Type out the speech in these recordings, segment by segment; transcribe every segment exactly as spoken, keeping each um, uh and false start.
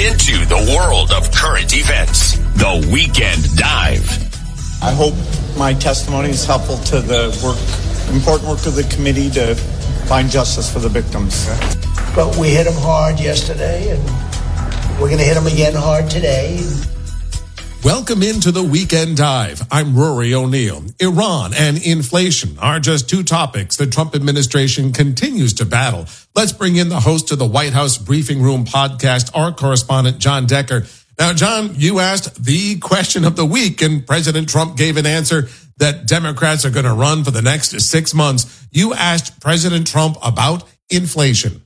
into the world of current events. The Weekend Dive. I hope my testimony is helpful to the work, important work of the committee to find justice for the victims. But we hit them hard yesterday, and we're going to hit them again hard today. Welcome into the Weekend Dive. I'm Rory O'Neill. Iran and inflation are just two topics the Trump administration continues to battle. Let's bring in the host of the White House Briefing Room podcast, our correspondent, John Decker. Now, John, you asked the question of the week, and President Trump gave an answer that Democrats are going to run for the next six months. You asked President Trump about inflation.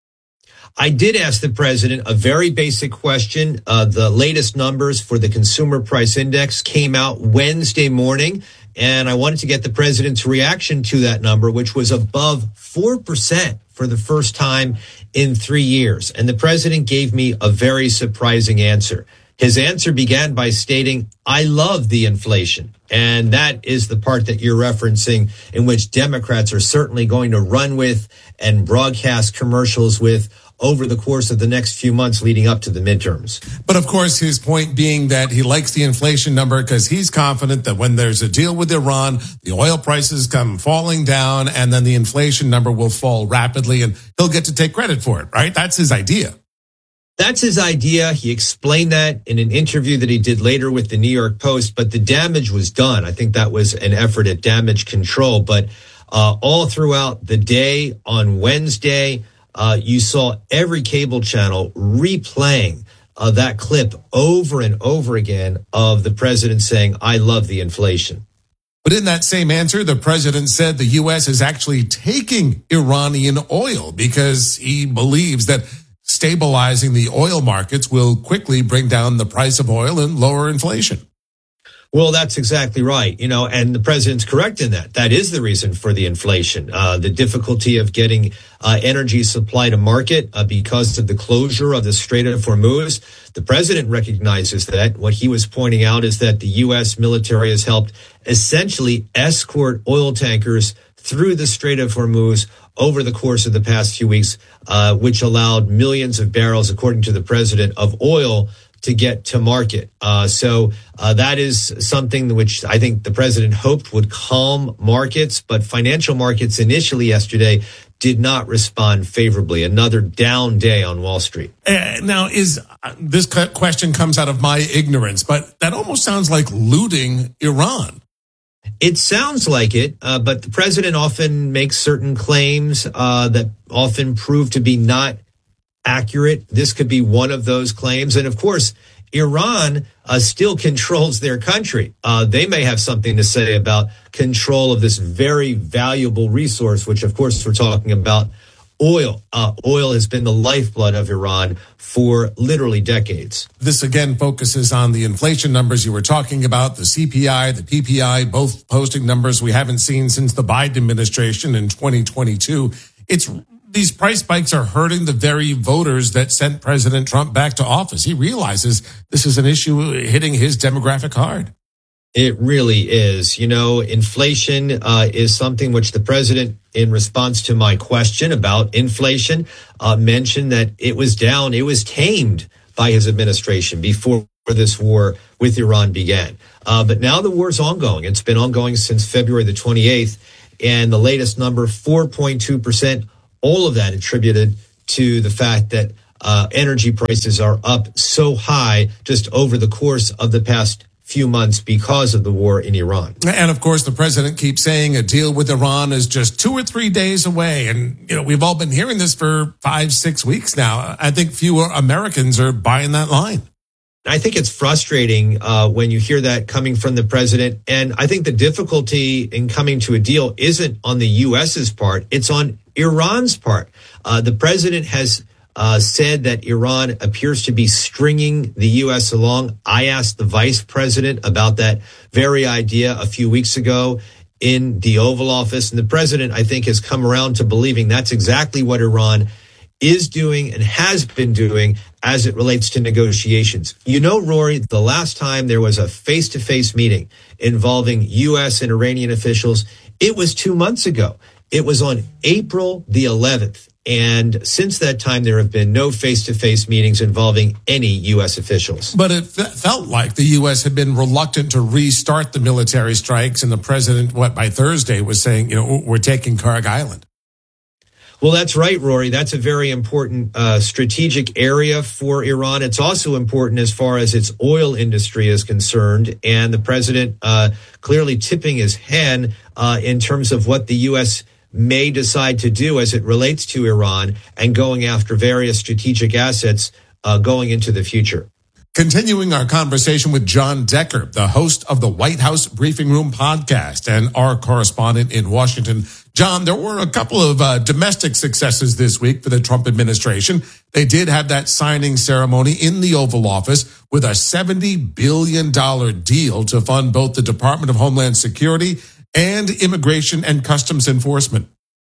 I did ask the president a very basic question. Uh, the latest numbers for the Consumer Price Index came out Wednesday morning, and I wanted to get the president's reaction to that number, which was above four percent for the first time in three years. And the president gave me a very surprising answer. His answer began by stating, I love the inflation. And that is the part that you're referencing, in which Democrats are certainly going to run with and broadcast commercials with over the course of the next few months leading up to the midterms. But of course, his point being that he likes the inflation number because he's confident that when there's a deal with Iran, the oil prices come falling down and then the inflation number will fall rapidly and he'll get to take credit for it, right? That's his idea. That's his idea. He explained that in an interview that he did later with the New York Post, but the damage was done. I think that was an effort at damage control. But uh, all throughout the day on Wednesday, Uh, you saw every cable channel replaying uh, that clip over and over again of the president saying, I love the inflation. But in that same answer, the president said the U S is actually taking Iranian oil because he believes that stabilizing the oil markets will quickly bring down the price of oil and lower inflation. Well, that's exactly right. You know, and the president's correct in that. That is the reason for the inflation, uh, the difficulty of getting uh, energy supply to market uh, because of the closure of the Strait of Hormuz. The president recognizes that. What he was pointing out is that the U S military has helped essentially escort oil tankers through the Strait of Hormuz over the course of the past few weeks, uh, which allowed millions of barrels, according to the president, of oil to get to market. Uh, so uh, that is something which I think the president hoped would calm markets, but financial markets initially yesterday did not respond favorably. Another down day on Wall Street. Uh, now, is uh, this question comes out of my ignorance, but that almost sounds like looting Iran. It sounds like it, uh, but the president often makes certain claims uh, that often prove to be not accurate. This could be one of those claims. And of course, Iran uh, still controls their country. Uh, they may have something to say about control of this very valuable resource, which of course we're talking about oil. Uh, oil has been the lifeblood of Iran for literally decades. This again focuses on the inflation numbers you were talking about, the C P I, the P P I, both posting numbers we haven't seen since the Biden administration in twenty twenty-two. It's These price spikes are hurting the very voters that sent President Trump back to office. He realizes this is an issue hitting his demographic hard. It really is. You know, inflation uh, is something which the president, in response to my question about inflation, uh, mentioned that it was down, it was tamed by his administration before this war with Iran began. Uh, but now the war's ongoing. It's been ongoing since February the twenty-eighth, and the latest number, four point two percent. All of that attributed to the fact that uh, energy prices are up so high just over the course of the past few months because of the war in Iran. And of course, the president keeps saying a deal with Iran is just two or three days away. And, you know, we've all been hearing this for five, six weeks now. I think fewer Americans are buying that line. I think it's frustrating uh, when you hear that coming from the president. And I think the difficulty in coming to a deal isn't on the U S's part. It's on Iran's part. Uh, the president has uh, said that Iran appears to be stringing the U S along. I asked the vice president about that very idea a few weeks ago in the Oval Office. And the president, I think, has come around to believing that's exactly what Iran is doing and has been doing as it relates to negotiations. You know, Rory, the last time there was a face-to-face meeting involving U S and Iranian officials, it was two months ago. It was on April the eleventh. And since that time, there have been no face-to-face meetings involving any U S officials. But it f- felt like the U S had been reluctant to restart the military strikes. And the president, what, by Thursday was saying, you know, we're taking Kharg Island. Well, that's right, Rory. That's a very important uh, strategic area for Iran. It's also important as far as its oil industry is concerned. And the president uh, clearly tipping his hand uh, in terms of what the U S may decide to do as it relates to Iran and going after various strategic assets uh, going into the future. Continuing our conversation with John Decker, the host of the White House Briefing Room podcast and our correspondent in Washington. John, there were a couple of uh, domestic successes this week for the Trump administration. They did have that signing ceremony in the Oval Office with a seventy billion dollars deal to fund both the Department of Homeland Security and Immigration and Customs Enforcement.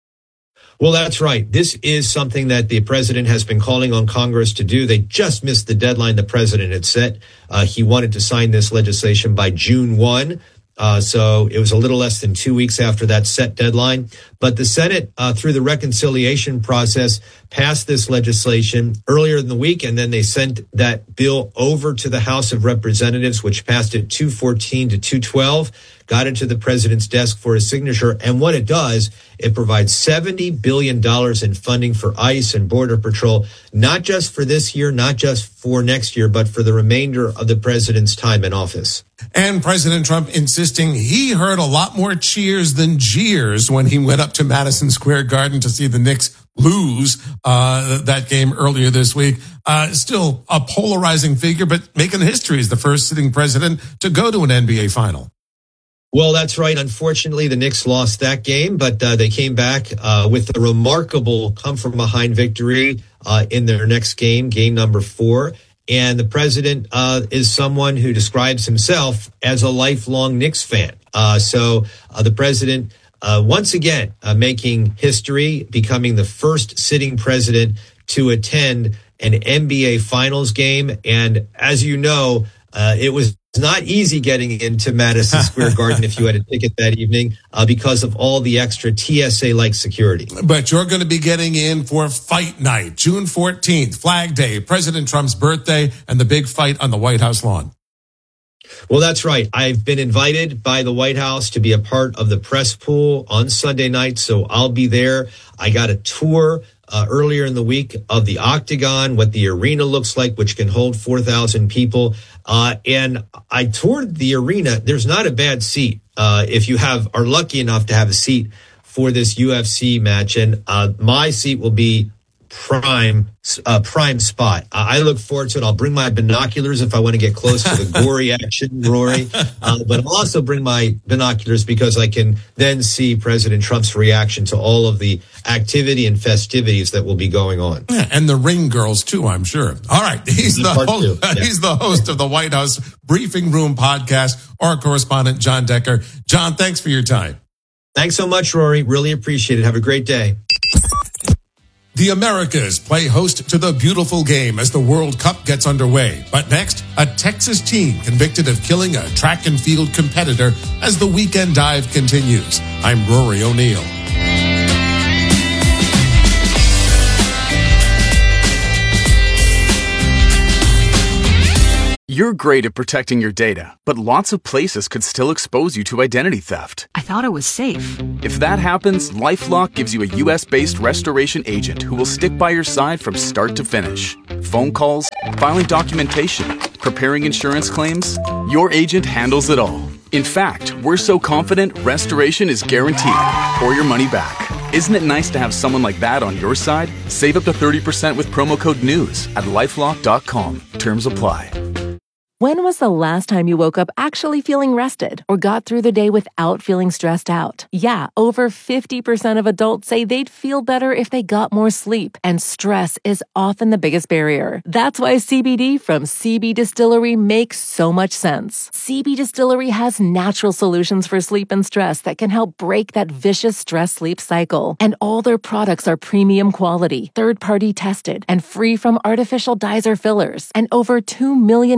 Well, that's right. This is something that the president has been calling on Congress to do. They just missed the deadline the president had set. Uh, he wanted to sign this legislation by June first. Uh, so it was a little less than two weeks after that set deadline. But the Senate, uh, through the reconciliation process, passed this legislation earlier in the week, and then they sent that bill over to the House of Representatives, which passed it two fourteen to two twelve, got it to the president's desk for his signature. And what it does, it provides seventy billion dollars in funding for ICE and Border Patrol, not just for this year, not just for next year, but for the remainder of the president's time in office. And President Trump insisting he heard a lot more cheers than jeers when he went up to Madison Square Garden to see the Knicks lose uh, that game earlier this week. Uh, still a polarizing figure, but making history as the first sitting president to go to an N B A final. Well, that's right. Unfortunately, the Knicks lost that game, but uh, they came back uh, with a remarkable come-from-behind victory uh, in their next game, game number four. And the president uh, is someone who describes himself as a lifelong Knicks fan. Uh, so uh, the president, uh, once again, uh, making history, becoming the first sitting president to attend an N B A Finals game. And as you know, uh, it was not easy getting into Madison Square Garden if you had a ticket that evening uh, because of all the extra T S A-like security. But you're going to be getting in for fight night, June fourteenth, Flag Day, President Trump's birthday, and the big fight on the White House lawn. Well, that's right. I've been invited by the White House to be a part of the press pool on Sunday night, so I'll be there. I got a tour Uh, earlier in the week of the Octagon, what the arena looks like, which can hold four thousand people. Uh, and I toured the arena. There's not a bad seat uh, if you have are lucky enough to have a seat for this U F C match. And uh, my seat will be prime uh, prime spot. I look forward to it. I'll bring my binoculars if I want to get close to the gory action, Rory. Uh, but I'll also bring my binoculars because I can then see President Trump's reaction to all of the activity and festivities that will be going on. Yeah, and the ring girls too, I'm sure. All right, he's the host, yeah. he's the host of the White House Briefing Room podcast. Our correspondent John Decker. John, thanks for your time. Thanks so much, Rory. Really appreciate it. Have a great day. The Americas play host to the beautiful game as the World Cup gets underway. But next, a Texas teen convicted of killing a track and field competitor as the weekend dive continues. I'm Rory O'Neill. You're great at protecting your data, but lots of places could still expose you to identity theft. I thought it was safe. If that happens, LifeLock gives you a U S-based restoration agent who will stick by your side from start to finish. Phone calls, filing documentation, preparing insurance claims, your agent handles it all. In fact, we're so confident restoration is guaranteed or your money back. Isn't it nice to have someone like that on your side? Save up to thirty percent with promo code NEWS at lifelock dot com. Terms apply. When was the last time you woke up actually feeling rested or got through the day without feeling stressed out? Yeah, over fifty percent of adults say they'd feel better if they got more sleep, and stress is often the biggest barrier. That's why C B D from C B Distillery makes so much sense. C B Distillery has natural solutions for sleep and stress that can help break that vicious stress-sleep cycle. And all their products are premium quality, third-party tested, and free from artificial dyes or fillers. And over two million customers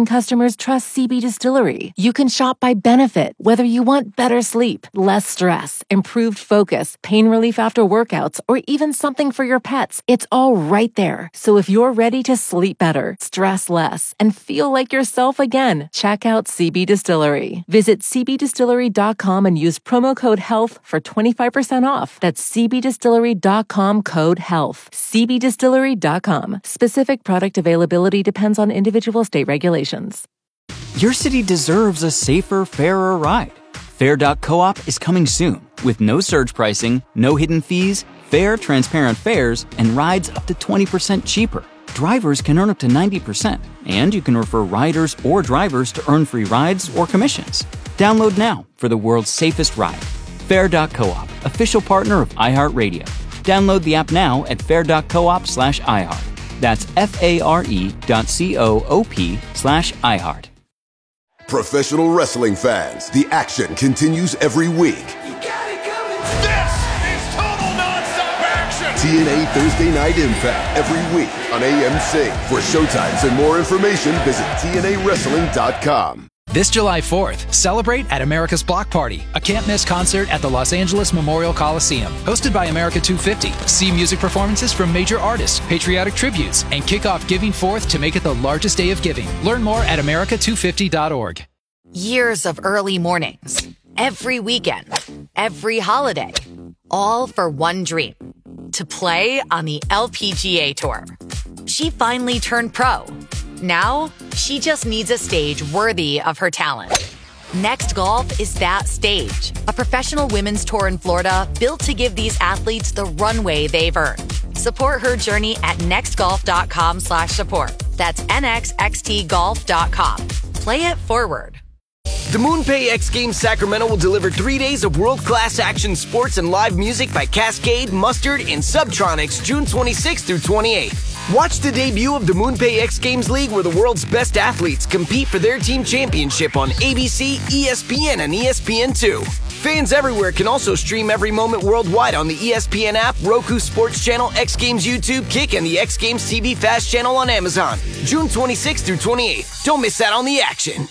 customers trust C B Distillery. You can shop by benefit, whether you want better sleep, less stress, improved focus, pain relief after workouts, or even something for your pets. It's all right there. So if you're ready to sleep better, stress less, and feel like yourself again, check out C B Distillery. Visit c b distillery dot com and use promo code HEALTH for twenty-five percent off. That's c b distillery dot com code HEALTH. c b distillery dot com. Specific product availability depends on individual state regulations. Your city deserves a safer, fairer ride. Fair dot coop is coming soon with no surge pricing, no hidden fees, fair, transparent fares, and rides up to twenty percent cheaper. Drivers can earn up to ninety percent, and you can refer riders or drivers to earn free rides or commissions. Download now for the world's safest ride. Fair dot coop, official partner of iHeartRadio. Download the app now at fair dot coop slash iHeart. That's F-A-R-E dot C-O-O-P slash iHeart. Professional wrestling fans, the action continues every week. You got it coming. This is total nonstop action. T N A Thursday Night Impact every week on A M C. For showtimes and more information, visit T N A wrestling dot com. This July fourth, celebrate at America's Block Party, a can't-miss concert at the Los Angeles Memorial Coliseum. Hosted by America two fifty, see music performances from major artists, patriotic tributes, and kick off Giving Fourth to make it the largest day of giving. Learn more at america two fifty dot org. Years of early mornings, every weekend, every holiday, all for one dream, to play on the L P G A Tour. She finally turned pro. Now, she just needs a stage worthy of her talent. Next Golf is that stage. A professional women's tour in Florida built to give these athletes the runway they've earned. Support her journey at nextgolf.com slash support. That's N X X T golf dot com. Play it forward. The MoonPay X Games Sacramento will deliver three days of world-class action sports and live music by Cascade, Mustard, and Subtronics June twenty-sixth through twenty-eighth. Watch the debut of the MoonPay X Games League, where the world's best athletes compete for their team championship on A B C, E S P N, and E S P N two. Fans everywhere can also stream every moment worldwide on the E S P N app, Roku Sports Channel, X Games YouTube, Kick, and the X Games T V Fast Channel on Amazon. June twenty-sixth through twenty-eighth. Don't miss out on the action.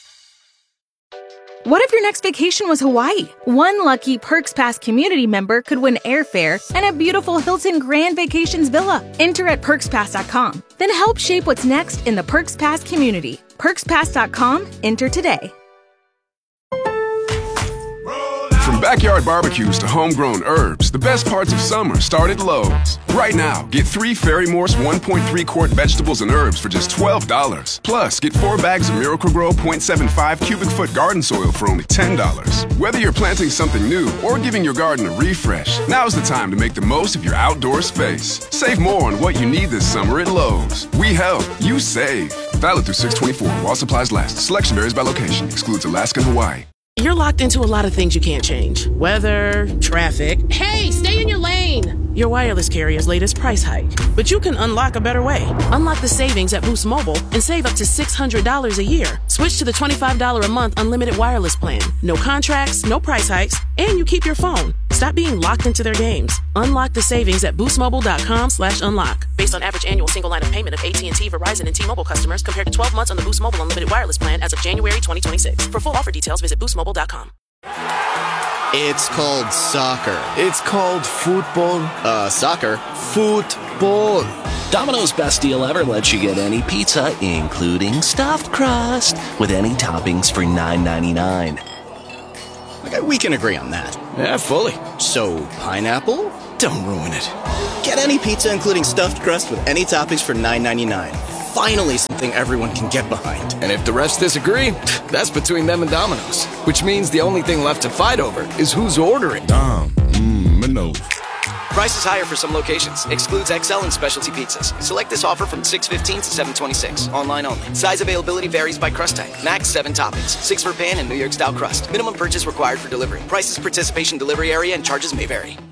What if your next vacation was Hawaii? One lucky Perks Pass community member could win airfare and a beautiful Hilton Grand Vacations villa. Enter at perks pass dot com. Then help shape what's next in the Perks Pass community. perks pass dot com. Enter today. From backyard barbecues to homegrown herbs, the best parts of summer start at Lowe's. Right now, get three Fairy Morse one point three quart vegetables and herbs for just twelve dollars. Plus, get four bags of Miracle-Gro point seven five cubic foot garden soil for only ten dollars. Whether you're planting something new or giving your garden a refresh, now's the time to make the most of your outdoor space. Save more on what you need this summer at Lowe's. We help, you save. Valid through six twenty-four while supplies last. Selection varies by location. Excludes Alaska and Hawaii. You're locked into a lot of things you can't change. Weather, traffic. Hey, stay in your lane! Your wireless carrier's latest price hike. But you can unlock a better way. Unlock the savings at Boost Mobile and save up to six hundred dollars a year. Switch to the twenty-five dollars a month unlimited wireless plan. No contracts, no price hikes, and you keep your phone. Stop being locked into their games. Unlock the savings at boostmobile.com slash unlock. Based on average annual single line of payment of A T and T, Verizon, and T-Mobile customers compared to twelve months on the Boost Mobile unlimited wireless plan as of January twenty twenty-six. For full offer details, visit boost mobile dot com. It's called soccer. It's called football. Uh, soccer. Football. Domino's Best Deal Ever lets you get any pizza, including stuffed crust, with any toppings for nine ninety-nine. Okay, we can agree on that. Yeah, fully. So, pineapple? Don't ruin it. Get any pizza, including stuffed crust, with any toppings for nine ninety-nine. Finally, something everyone can get behind. And if the rest disagree, that's between them and Domino's. Which means the only thing left to fight over is who's ordering. Dom, mmm, Minos. Price is higher for some locations. Excludes X L and specialty pizzas. Select this offer from six fifteen to seven twenty-six. Online only. Size availability varies by crust type. Max seven toppings. Six for pan and New York style crust. Minimum purchase required for delivery. Prices, participation, delivery area, and charges may vary.